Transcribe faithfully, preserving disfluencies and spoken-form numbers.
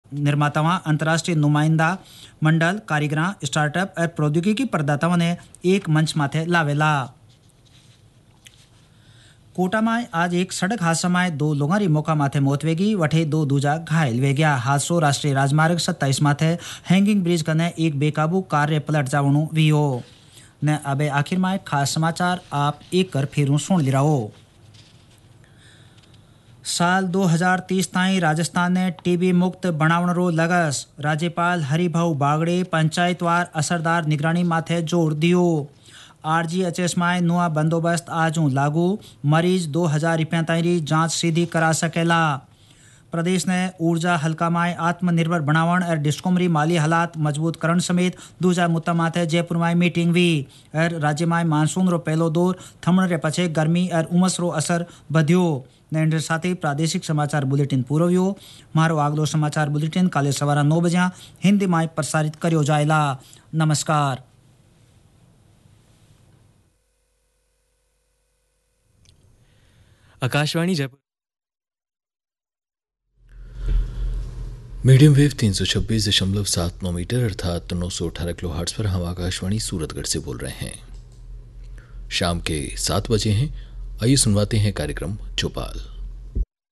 निर्मातावां, अंतर्राष्ट्रीय नुमाइंदा मंडल, कारीगरां, स्टार्टअप और प्रौद्योगिकी प्रदाताओं ने एक मंच माथे लावेला। कोटा में आज एक सड़क हादसा में दो लोगों की मौका माथे मौत वेगी, वठे दो दूजा घायल वे गया। हादसो राष्ट्रीय राजमार्ग सत्ताईस माथे हैंगिंग ब्रिज कने एक बेकाबू कार रे पलट जावणु वियो ने। अबे आखिर में खास समाचार आप एक कर फिर सुन ली रहो। साल दो हज़ार तीस ताईं राजस्थान ने टीबी मुक्त बनावणरो लगस। राज्यपाल हरिभाऊ बागड़े पंचायतवार असरदार निगरानी माथे जोर दियो। आरजीएचएस में नुआ बंदोबस्त आज लागू, मरीज दो हजार रुपया ताईं जांच सीधी करा सकेला। प्रदेश ने ऊर्जा हल्का में आत्मनिर्भर बनावण और डिस्कॉमरी माली हालात मजबूत करण समेत दूजा मुद्दा माथे जयपुर में मीटिंग हुई। और राज्य में मानसून रो पहलो दौर थमण रे पछे गर्मी और उमस रो असर बढ़्यो। ने साथ ही प्रादेशिक समाचार बुलेटिन पूरो हुयो। मारो आगलो समाचार बुलेटिन काले सवारा नौ बजे हिंदी में प्रसारित करियो जाएला। नमस्कार। आकाशवाणी जयपुर। मीडियम वेव तीन सौ छब्बीस दशमलव सात नौ मीटर अर्थात नौ सौ अठारह किलो हर्ट्ज पर हम आकाशवाणी सूरतगढ़ से बोल रहे हैं। शाम के सात बजे हैं। आइए सुनवाते हैं कार्यक्रम चौपाल।